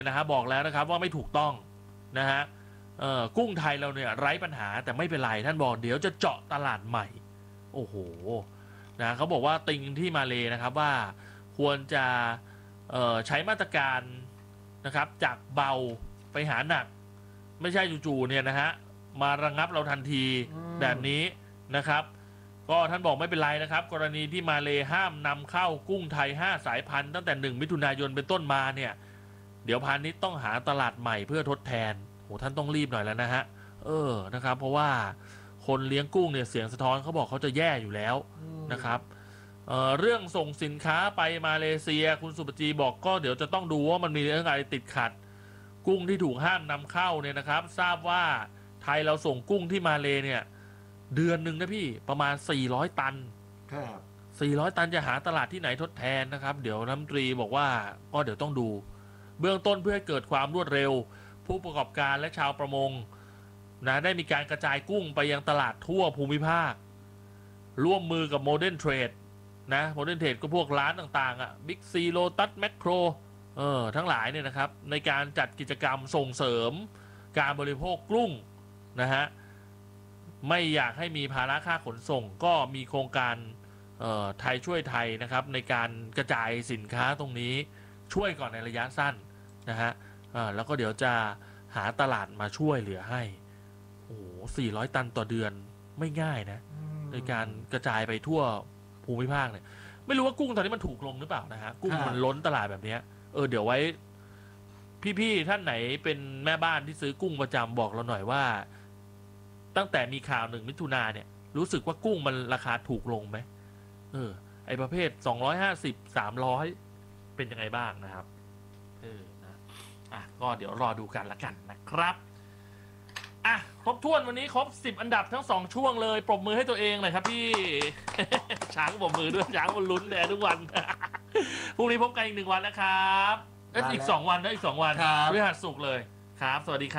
นะฮะบอกแล้วนะครับว่าไม่ถูกต้องนะฮะกุ้งไทยเราเนี่ยไร้ปัญหาแต่ไม่เป็นไรท่านบอกเดี๋ยวจะเจาะตลาดใหม่โอ้โหนะเขาบอกว่าติงที่มาเลนะครับว่าควรจะใช้มาตรการนะครับจากเบาไปหาหนักไม่ใช่จู่ๆเนี่ยนะฮะมาระงับเราทันทีแบบนี้นะครับก็ท่านบอกไม่เป็นไรนะครับกรณีที่มาเลห้ามนำเข้ากุ้งไทย5สายพันธุ์ตั้งแต่1มิถุนายนเป็นต้นมาเนี่ยเดี๋ยวพาณิชย์ต้องหาตลาดใหม่เพื่อทดแทนโหท่านต้องรีบหน่อยแล้วนะฮะนะครับเพราะว่าคนเลี้ยงกุ้งเนี่ยเสียงสะท้อนเขาบอกเขาจะแย่อยู่แล้วนะครับเรื่องส่งสินค้าไปมาเลเซียคุณสุปจีบอกก็เดี๋ยวจะต้องดูว่ามันมีเรื่องอะไรติดขัดกุ้งที่ถูกห้ามนำเข้าเนี่ยนะครับทราบว่าไทยเราส่งกุ้งที่มาเลเนี่ยเดือนหนึ่งนะพี่ประมาณ400ตันครับ 400ตันจะหาตลาดที่ไหนทดแทนนะครับเดี๋ยวรัฐมนตรีบอกว่าก็เดี๋ยวต้องดูเบื้องต้นเพื่อให้เกิดความรวดเร็วผู้ประกอบการและชาวประมงนะได้มีการกระจายกุ้งไปยังตลาดทั่วภูมิภาคร่วมมือกับโมเดิร์นเทรดนะโมเดิร์นเทรดก็พวกร้านต่างๆอ่ะบิ๊กซีโลตัสแมคโครทั้งหลายเนี่ยนะครับในการจัดกิจกรรมส่งเสริมการบริโภคกุ้งนะฮะไม่อยากให้มีภาระค่าขนส่งก็มีโครงการไทยช่วยไทยนะครับในการกระจายสินค้าตรงนี้ช่วยก่อนในระยะสั้นนะฮะแล้วก็เดี๋ยวจะหาตลาดมาช่วยเหลือให้โอ้โห400ตันต่อเดือนไม่ง่ายนะในการกระจายไปทั่วภูมิภาคเนี่ยไม่รู้ว่ากุ้งตอนนี้มันถูกลงหรือเปล่านะฮะกุ้งมันล้นตลาดแบบนี้เดี๋ยวไว้พี่ๆท่านไหนเป็นแม่บ้านที่ซื้อกุ้งประจำบอกเราหน่อยว่าตั้งแต่มีข่าว1มิถุนาเนี่ยรู้สึกว่ากุ้งมันราคาถูกลงไหมไอประเภท250 300เป็นยังไงบ้างนะครับนะก็เดี๋ยวรอดูกันละกันนะครับครบถ้วนวันนี้ครบ10อันดับทั้ง2ช่วงเลยปรบมือให้ตัวเองหน่อยครับพี่ ช้างปรบมือด้วยช้างมันลุ้นแดดทุกวัน พรุ่งนี้พบกันอีก1วันนะครับอีก2วันนะอีก2วันพฤหัสศุกร์เลยครับสวัสดีครับ